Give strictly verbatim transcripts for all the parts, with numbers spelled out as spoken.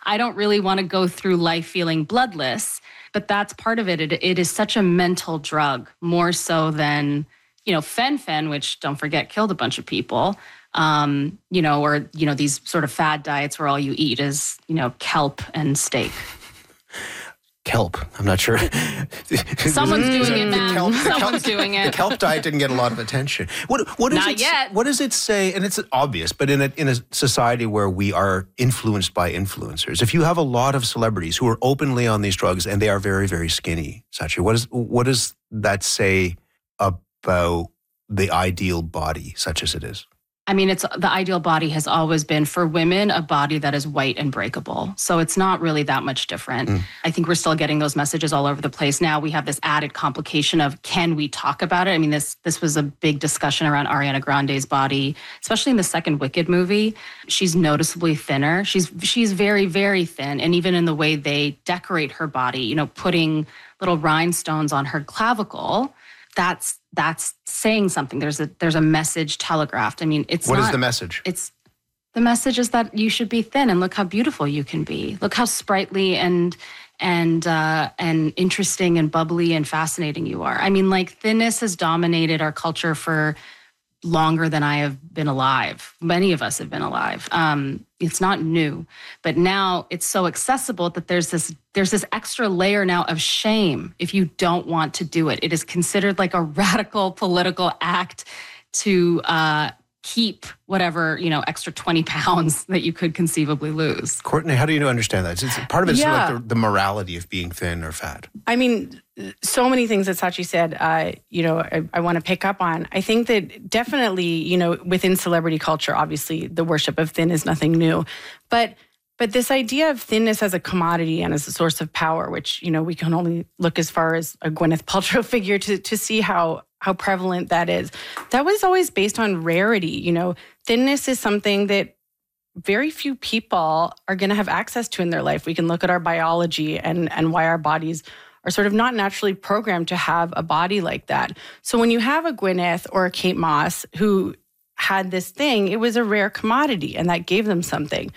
I don't really want to go through life feeling bloodless, but that's part of it. It, it is such a mental drug, more so than, you know, fen-phen, which, don't forget, killed a bunch of people, um, you know, or, you know, these sort of fad diets where all you eat is, you know, kelp and steak. Kelp. I'm not sure. Someone's doing it now. Kelp, Someone's kelp, doing it. The kelp diet didn't get a lot of attention. What, what does Not it, yet. What does it say? And it's obvious, but in a, in a society where we are influenced by influencers, if you have a lot of celebrities who are openly on these drugs and they are very, very skinny, Sachi, what, is, what does that say about the ideal body, such as it is? I mean, it's the ideal body has always been, for women, a body that is white and breakable. So it's not really that much different. Mm. I think we're still getting those messages all over the place. Now we have this added complication of, can we talk about it? I mean, this this was a big discussion around Ariana Grande's body, especially in the second Wicked movie. She's noticeably thinner. She's she's very, very thin. And even in the way they decorate her body, you know, putting little rhinestones on her clavicle, that's that's saying something. There's a there's a message telegraphed. I mean, it's What not, is the message? It's the message is that you should be thin, and look how beautiful you can be. Look how sprightly and and uh, and interesting and bubbly and fascinating you are. I mean, like, thinness has dominated our culture for longer than I have been alive. Many of us have been alive. Um, it's not new, but now it's so accessible that there's this there's this extra layer now of shame if you don't want to do it. It is considered like a radical political act to uh, keep whatever, you know, extra twenty pounds that you could conceivably lose. Courtney, how do you understand that? It's, part of it is yeah. like the, the morality of being thin or fat. I mean, so many things that Sachi said, uh, you know, I, I want to pick up on. I think that definitely, you know, within celebrity culture, obviously the worship of thin is nothing new. But but this idea of thinness as a commodity and as a source of power, which, you know, we can only look as far as a Gwyneth Paltrow figure to to see how how prevalent that is. That was always based on rarity. You know, thinness is something that very few people are going to have access to in their life. We can look at our biology and and why our bodies are sort of not naturally programmed to have a body like that. So when you have a Gwyneth or a Kate Moss who had this thing, it was a rare commodity, and that gave them something.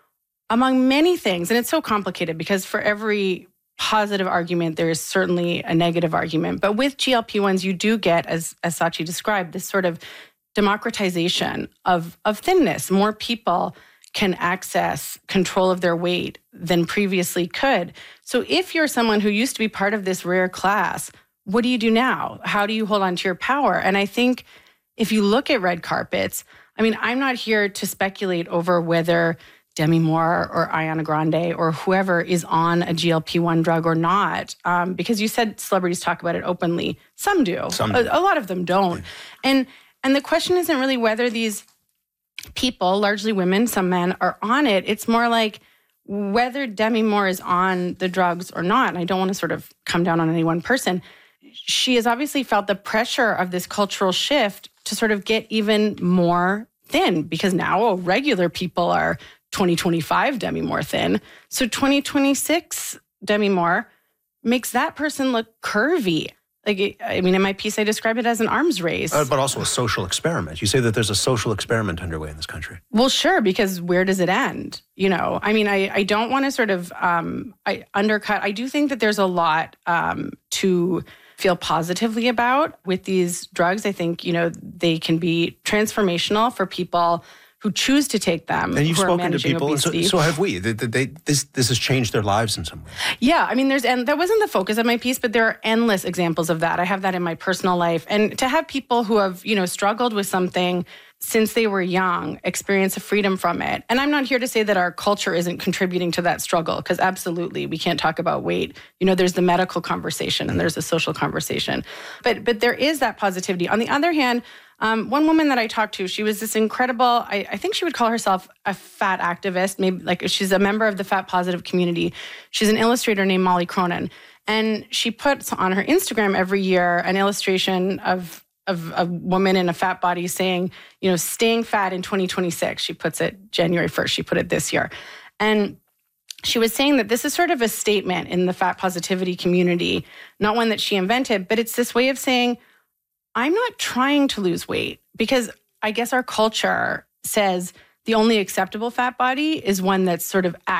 Among many things, and it's so complicated because for every positive argument, there is certainly a negative argument. But with G L P ones, you do get, as, as Sachi described, this sort of democratization of, of thinness. More people can access control of their weight than previously could. So if you're someone who used to be part of this rare class, what do you do now? How do you hold on to your power? And I think if you look at red carpets, I mean, I'm not here to speculate over whether Demi Moore or Ariana Grande or whoever is on a G L P one drug or not, um, because you said celebrities talk about it openly. Some do. Some do. A, a lot of them don't. Yeah. And and the question isn't really whether these people, largely women, some men, are on it. It's more like whether Demi Moore is on the drugs or not. And I don't want to sort of come down on any one person. She has obviously felt the pressure of this cultural shift to sort of get even more thin, because now oh, regular people are twenty twenty-five Demi Moore thin. So twenty twenty-six Demi Moore makes that person look curvy. Like, I mean, in my piece, I describe it as an arms race. Uh, but also a social experiment. You say that there's a social experiment underway in this country. Well, sure, because where does it end? You know, I mean, I, I don't want to sort of um, I undercut. I do think that there's a lot um, to feel positively about with these drugs. I think, you know, they can be transformational for people who choose to take them. And you've who are spoken to managing people, and so, obesity. so have we. They, they, this, this has changed their lives in some way. Yeah, I mean, there's, and that wasn't the focus of my piece, but there are endless examples of that. I have that in my personal life. And to have people who have, you know, struggled with something since they were young, experience a freedom from it. And I'm not here to say that our culture isn't contributing to that struggle, because absolutely, we can't talk about weight. You know, there's the medical conversation and there's a social conversation. But but there is that positivity. On the other hand, um, one woman that I talked to, she was this incredible, I, I think she would call herself a fat activist, maybe like she's a member of the fat positive community. She's an illustrator named Molly Cronin. And she puts on her Instagram every year an illustration of of a woman in a fat body saying, you know, staying fat in twenty twenty-six. She puts it January first. She put it this year. And she was saying that this is sort of a statement in the fat positivity community, not one that she invented, but it's this way of saying, I'm not trying to lose weight, because I guess our culture says the only acceptable fat body is one that's sort of